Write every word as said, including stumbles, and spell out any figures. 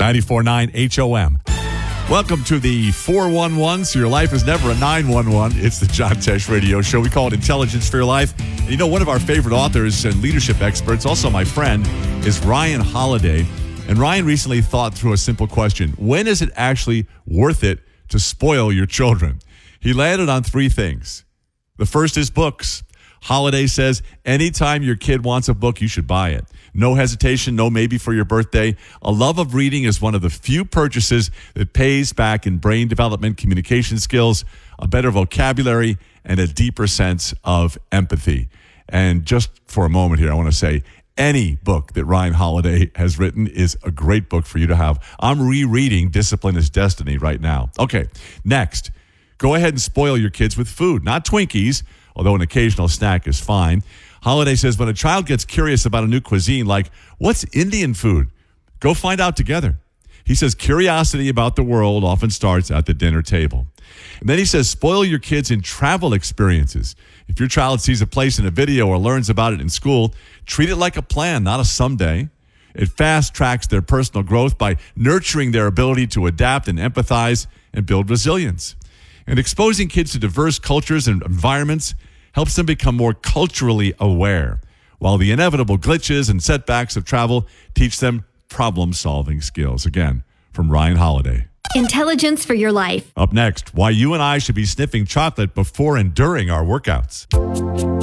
ninety-four point nine H O M. Welcome to the four one one, so your life is never a nine one one. It's the John Tesh Radio Show. We call it Intelligence for Your Life. And you know, one of our favorite authors and leadership experts, also my friend, is Ryan Holiday. And Ryan recently thought through a simple question. When is it actually worth it to spoil your children? He landed on three things. The first is books. Holiday says anytime your kid wants a book, you should buy it. No hesitation, no maybe for your birthday. A love of reading is one of the few purchases that pays back in brain development, communication skills, a better vocabulary, and a deeper sense of empathy. And just for a moment here, I want to say any book that Ryan Holiday has written is a great book for you to have. I'm rereading Discipline is Destiny right now. Okay, next, go ahead and spoil your kids with food, not Twinkies, although an occasional snack is fine. Holiday says when a child gets curious about a new cuisine, like, what's Indian food? Go find out together. He says curiosity about the world often starts at the dinner table. And then he says spoil your kids in travel experiences. If your child sees a place in a video or learns about it in school, treat it like a plan, not a someday. It fast tracks their personal growth by nurturing their ability to adapt and empathize and build resilience. And exposing kids to diverse cultures and environments helps them become more culturally aware, while the inevitable glitches and setbacks of travel teach them problem-solving skills. Again, from Ryan Holiday. Intelligence for your life. Up next, why you and I should be sniffing chocolate before and during our workouts.